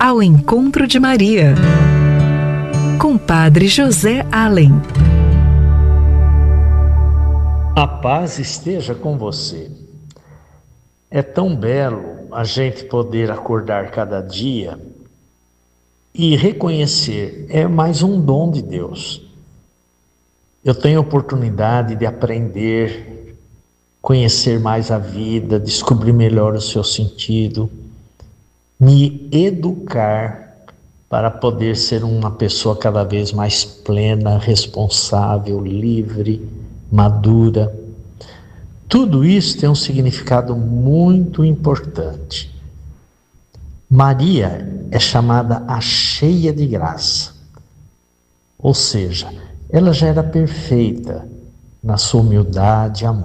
Ao Encontro de Maria, com Padre José Allen. A paz esteja com você. É tão belo a gente poder acordar cada dia e reconhecer, é mais um dom de Deus. Eu tenho a oportunidade de aprender, conhecer mais a vida, descobrir melhor o seu sentido, me educar para poder ser uma pessoa cada vez mais plena, responsável, livre, madura. Tudo isso tem um significado muito importante. Maria é chamada a cheia de graça, ou seja, ela já era perfeita na sua humildade e amor.